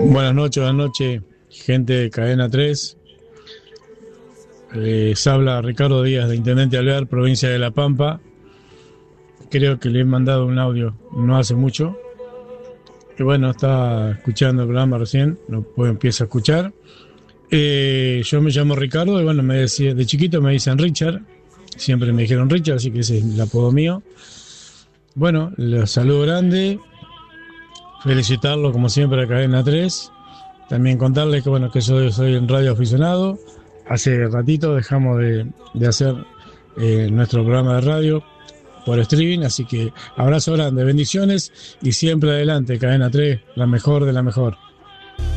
Buenas noches, gente de Cadena 3. Les habla Ricardo Díaz, de Intendente Alvear, provincia de La Pampa. Creo que le he mandado un audio no hace mucho. Y bueno, estaba escuchando el programa recién, empiezo a escuchar. Yo me llamo Ricardo y bueno, de chiquito me dicen Richard. Siempre me dijeron Richard, así que ese es el apodo mío. Bueno, los saludo grande. Felicitarlo como siempre a Cadena 3. También contarles que bueno, que yo soy un radio aficionado. Hace ratito dejamos de hacer nuestro programa de radio por streaming, así que abrazo grande, bendiciones y siempre adelante, Cadena 3, la mejor de la mejor.